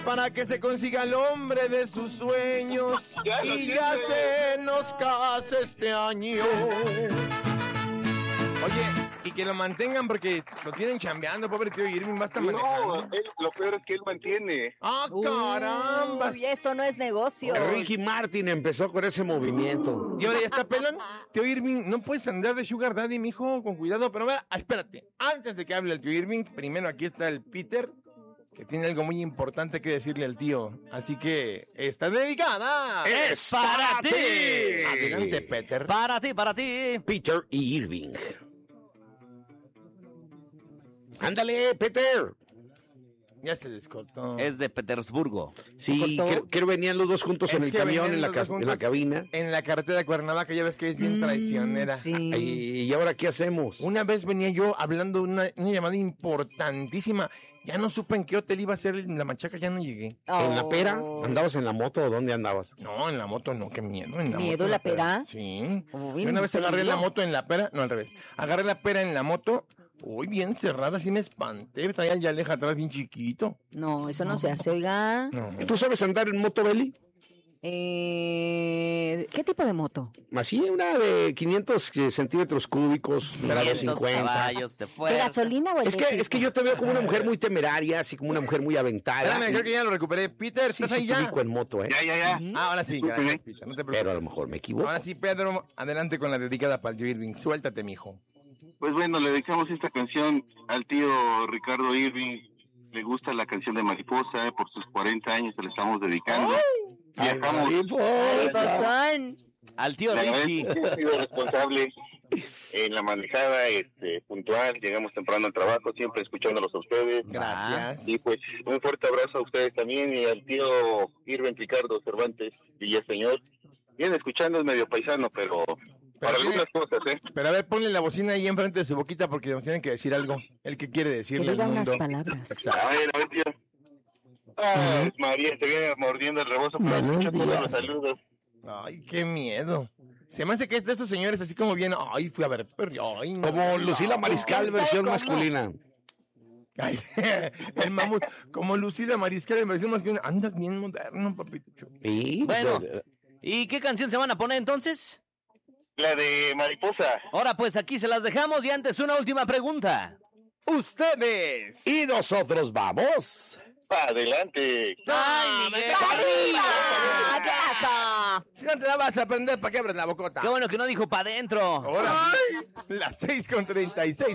para que se consiga el hombre de sus sueños y ya se nos casa este año. Oye, y que lo mantengan porque lo tienen chambeando, pobre tío Irving, basta manejando. No, lo peor es que él mantiene. ¡Ah, caramba! Uy, eso no es negocio. Ricky Martin empezó con ese movimiento. Y ahora ya está pelón. Tío Irving, no puedes andar de sugar daddy, mijo, con cuidado. Pero vea, espérate. Antes de que hable el tío Irving, primero aquí está el Peter, que tiene algo muy importante que decirle al tío. Así que, está dedicada. ¡Es para ti! Adelante, Peter. Para ti. Peter y Irving. Ándale, Peter. Ya se descortó. Es de Petersburgo. Sí, creo que venían los dos juntos en el camión, en la cabina. En la carretera de Cuernavaca, ya ves que es bien traicionera. Sí. ¿Y ahora qué hacemos? Una vez venía yo hablando de una llamada importantísima. Ya no supe en qué hotel iba a ser la machaca, ya no llegué. ¿En la pera? ¿Andabas en la moto o dónde andabas? No, en la moto no, qué miedo. En la ¿Miedo moto, la pera? Sí. Uy, Yo una vez agarré peligro. la moto en la pera, no al revés. Agarré la pera en la moto, uy, bien cerrada, así me espanté. Traía el Yaleja atrás bien chiquito. No, eso no se hace, oiga. No. ¿Tú sabes andar en moto, Beli? ¿Qué tipo de moto? Así, una de 500 centímetros cúbicos, grado 500 50. caballos de ¿De fuerza. gasolina o Es que yo te veo como una mujer muy temeraria, así como una mujer muy aventada. Espérame, creo que ya lo recuperé. Peter, Sí, ¿estás ahí te ya? ubico en moto, ¿eh? Ya. Ahora sí, gracias, Peter, no te preocupes. Pero a lo mejor me equivoco. Ahora sí, Pedro, adelante con la dedicada para el tío Irving. Suéltate, mijo. Pues bueno, le dedicamos esta canción al tío Ricardo Irving. Le gusta la canción de Mariposa, por sus 40 años se la estamos dedicando. Viajamos. Mariposón. Al tío La verdad es Richie. que he sido responsable en la manejada, puntual. Llegamos temprano al trabajo, siempre escuchándolos a ustedes. Gracias. Y pues un fuerte abrazo a ustedes también y al tío Irving Ricardo Cervantes Villaseñor. Bien, escuchando es medio paisano, pero para tiene- algunas cosas, Pero a ver, ponle la bocina ahí enfrente de su boquita porque nos tienen que decir algo. El que quiere Que decirle al diga mundo. unas palabras. Exacto. A ver, tío. María, te viene mordiendo el rebozo, pero Buenos escucha todos días. los saludos. Ay, qué miedo. Se me hace que es de estos señores así como bien. Ay, fui a ver. Ay, no. Como Lucila Mariscal, ¿Sabe versión cómo? masculina. Ay, el mamut. Como Lucila Mariscal en versión masculina. Andas bien moderno, papito. Y, Bueno, ¿y qué canción se van a poner entonces? La de Mariposa. Ahora pues aquí se las dejamos y antes una última pregunta. Ustedes. y nosotros vamos. Adelante. ¡Ay, Miguel! ¡Arriba! ¿Qué pasa? Si no te la vas a aprender, ¿para qué abres la bocota? Qué bueno que no dijo pa' dentro. Ahora, las 6:36.